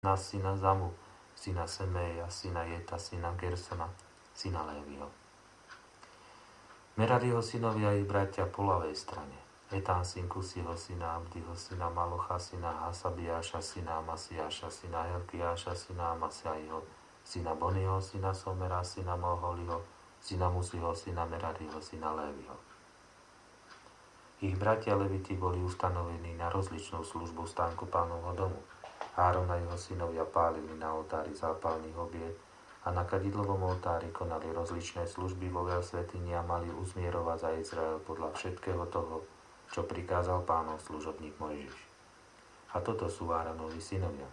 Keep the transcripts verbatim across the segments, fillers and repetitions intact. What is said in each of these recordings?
na syna Zamu, syna Semeja, syna Jeta, syna Gersona, syna Lévyho. Merariho synovia ich bratia po ľavej strane. Etán syn Kusiho, syna Abdiho, syna Malocha, syna Hasabiáša, syna Amasiáša, syna Helkiáša, syna Amasaiho, syna Boniho, syna Somera, syna Moholiho, syna Musiho, syna Merariho, syna Lévyho. Ich bratia Leviti boli ustanovení na rozličnú službu stánku Pánovho domu. Áron a jeho synovia pálili na oltári zápalných obiet a na kadidlovom oltári konali rozličné služby vo veľsvätyni a mali uzmierovať za Izrael podľa všetkého toho, čo prikázal Pánov služobník Mojžiš. A toto sú Áronovi synovia.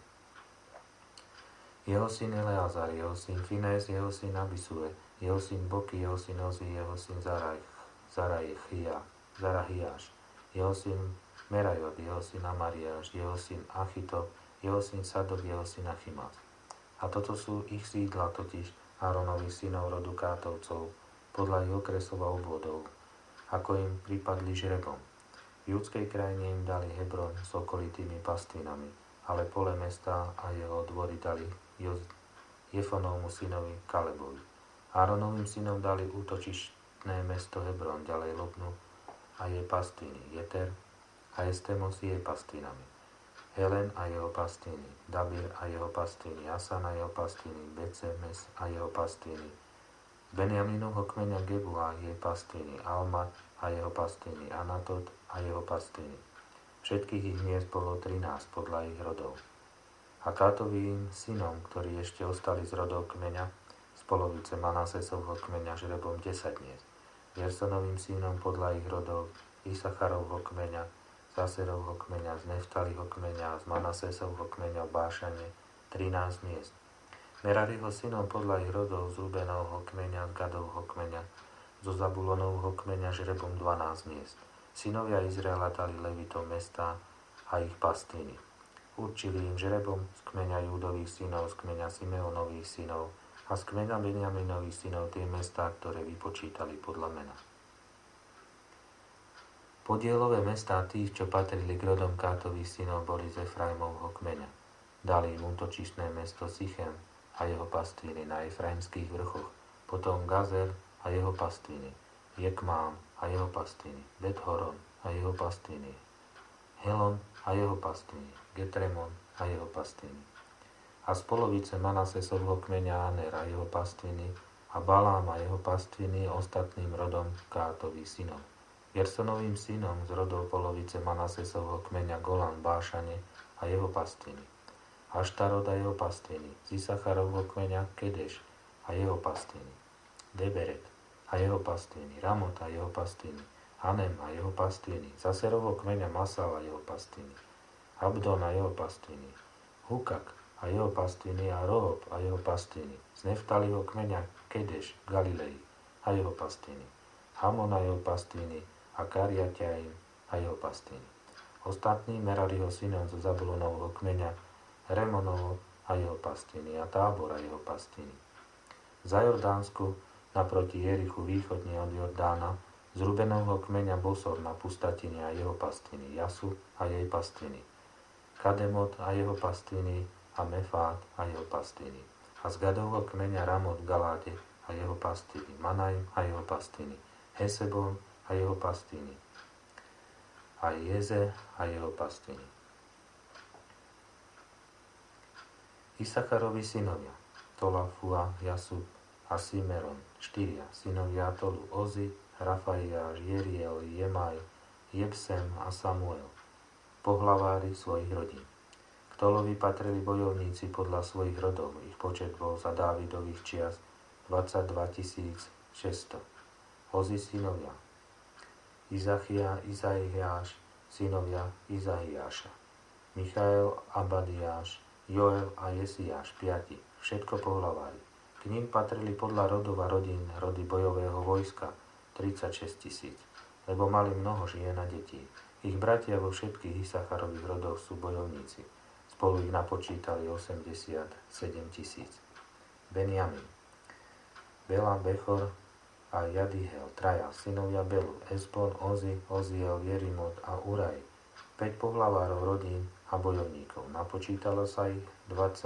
Jeho syn Eleazar, jeho syn Finés, jeho syn Abisue, jeho syn Boky, jeho syn Ozi, jeho syn Zarajchia, Zarahiáš, jeho syn Merajot, jeho syn Amariáš, jeho syn Achitop, jeho syn Sadok, jeho syn Achimac. A toto sú ich sídla, totiž Áronových synov rodu Kátovcov, podľa ich okresov a obvodov, ako im pripadli žrebom. V judskej krajine im dali Hebron s okolitými pastvinami, ale pole mesta a jeho dvory dali Jefonovmu synovi Kalebovi. Áronovým synom dali útočištné mesto Hebron, ďalej Lobnu a jej pastviny, Jeter a Estemos jej pastvinami, Helen a jeho pastviny, Dabir a jeho pastviny, Asan a jeho pastviny, Becemes a jeho pastviny, Benjaminovho kmeňa Gebu a jej pastviny, Alma a jeho pastviny, Anatot a jeho pastviny. Všetkých ich miest bolo trinásť podľa ich rodov. A Kátovým synom, ktorí ešte ostali z rodov kmeňa, z polovice Manasesovho kmeňa žrebom desať miest. Gersonovým synom podľa ich rodov, Isacharovho kmeňa, Zaserovho kmeňa, z Neftaliho kmeňa, z Manasesovho kmeňa v Bášane trinásť miest. Merariho synom podľa ich rodov, z Rubenovho kmeňa, z Gadovho kmeňa, zo Zabulonovho kmeňa žrebom dvanásť miest. Synovia Izraela dali Levitom mesta a ich pastviny. Určili im žrebom z kmeňa Júdových synov, z kmeňa Simeonových synov a z kmeňa Benjaminových synov tie mestá, ktoré vypočítali podľa mena. Podielové mestá tých, čo patrili k rodom Kátových synov, boli z Efraimovho kmeňa. Dali im útočištné mesto Sichem a jeho pastviny na Efraimských vrchoch, potom Gazer a jeho pastviny, Jekmám a jeho pastviny, Bet-Horon a jeho pastviny, Helon a jeho pastviny, Getremon a jeho pastviny. A z polovice Manasesovho kmeňa Aner a jeho pastviny a Balám a jeho pastviny ostatným rodom Kátových synov. Gersonovým synom z rodov polovice Manasesovho kmeňa Golan v Bášane a jeho pastviny. Aštarod a jeho pastviny. Z Isacharovho kmeňa Kedeš a jeho pastviny. Deberet a jeho pastviny. Ramot a jeho pastviny. Hanem a jeho pastviny. Z Aserovho kmeňa Masal a jeho pastviny. Abdon a jeho pastviny. Hukak a jeho pastviny a Rohob a jeho pastviny. Z Neftaliho kmeňa Kedeš v Galilei a jeho pastviny. Hamon a jeho pastviny a Kariaťaim a jeho pastviny. Ostatní Merariho synom zo Zabulonovho kmeňa Remonovo a jeho pastviny a Tábor a jeho pastviny. Za Jordánsku naproti Jerichu východne od Jordána z Rubenovho kmeňa Bosor na pustatine a jeho pastviny, Jasu a jej pastviny, Kademot a jeho pastviny a Mefát a jeho pastviny. A z Gadovho kmeňa Ramot v Galáde a jeho pastviny, Manaim a jeho pastviny, Hesebon a jeho pastviny, a Jeze a jeho pastviny. Isacharovi synovia, Tola, Fua, Jasub a Simeron, štyria, synovia Tolu, Ozi, Rafaiáš, Jeriel, Jemaj, Jebsem a Samuel, pohlavári svojich rodín. K Tolovi patrili bojovníci podľa svojich rodov, ich počet bol za Dávidových čias dvadsaťdva tisíc šesťsto. Ozi synovia, Izachia, Izaiáš, synovia Izaiáša, Michael, Abadiáš, Joel a Jesiáš, piati, všetko pohlavári. K ním patrili podľa rodov a rodín rody bojového vojska tridsaťšesť tisíc, lebo mali mnoho žien a detí. Ich bratia vo všetkých Isacharových rodoch sú bojovníci. Spolu ich napočítali osemdesiatsedem tisíc. Benjamin, Bela, Bechor a Jadihel, traja, synovia Belu, Esbon, Ozi, Oziel, Jerimot a Uraj, päť pohlavárov rodín a bojovníkov. Napočítalo sa ich